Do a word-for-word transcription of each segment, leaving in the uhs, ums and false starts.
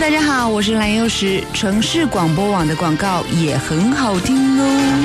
大家好，我是蓝幼时。城市广播网的广告也很好听哦。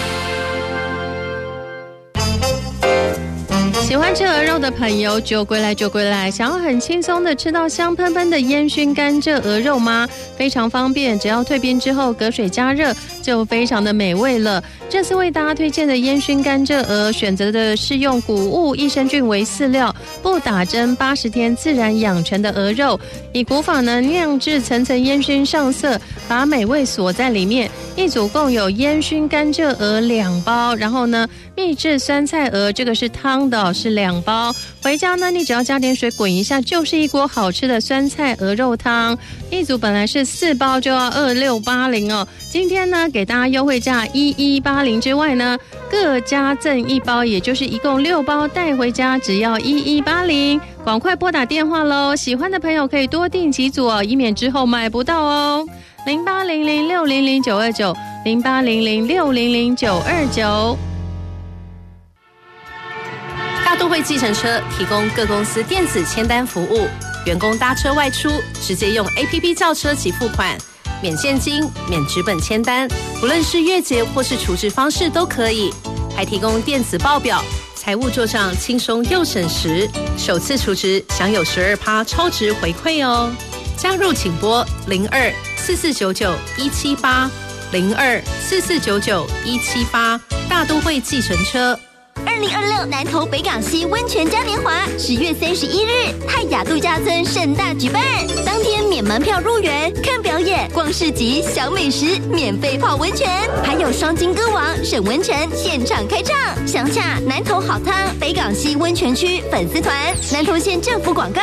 喜欢吃鹅肉的朋友就归来就归来，想要很轻松的吃到香喷喷的烟熏甘蔗鹅肉吗？非常方便，只要退冰之后隔水加热就非常的美味了。这次为大家推荐的烟熏甘蔗鹅，选择的是用谷物益生菌为饲料，不打针八十天自然养成的鹅肉，以古法呢酿制层层烟熏上色，把美味锁在里面。一组共有烟熏甘蔗鹅两包，然后呢秘制酸菜鹅，这个是汤的，是两包。回家呢你只要加点水滚一下，就是一锅好吃的酸菜鹅肉汤。一组本来是四包就要二六八零哦，今天呢给大家优惠价一一八零之外呢，各加赠一包，也就是一共六包带回家只要一一八零。赶快拨打电话咯，喜欢的朋友可以多订几组哦，以免之后买不到哦。零八零零六零零九二九 零八零零六零零九二九。 大都会计程车提供各公司电子签单服务，员工搭车外出直接用 A P P 叫车及付款，免现金、免纸本签单，不论是月结或是储值方式都可以，还提供电子报表，财务做账轻松又省时，首次储值享有 百分之十二 超值回馈哦。加入请拨零二四四九九一七八 零二四四九九一七八，大都会计程车。 二零二六南投北港溪温泉嘉年华十月三十一日泰雅度假村盛大举办，当天免门票入园，看表演、逛市集、小美食，免费泡温泉，还有双金歌王沈文成现场开唱。详洽南投好汤北港溪温泉区粉丝团，南投县政府广告。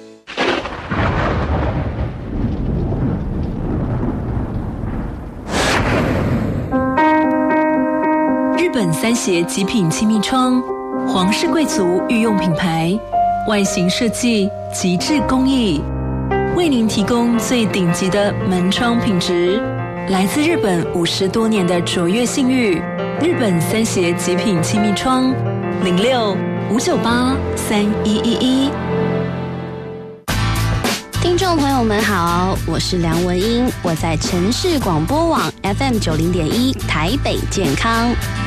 日本三协极品气密窗，皇室贵族御用品牌，外形设计极致工艺，为您提供最顶级的门窗品质。来自日本五十多年的卓越信誉，日本三协极品气密窗，零六五九八三一一一。 听众朋友们好，我是梁文音，我在城市广播网 F M 九零点一台北健康。